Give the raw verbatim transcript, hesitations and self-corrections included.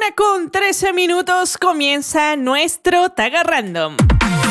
una con trece minutos comienza nuestro Tag Random.